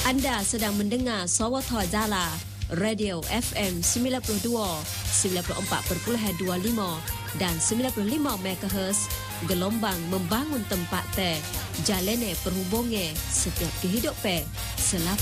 Anda sedang mendengar Sawatha Jala, Radio FM 92, 94.25 dan 95 MHz, gelombang membangun tempat te, jalene perhubungan setiap kehidupan,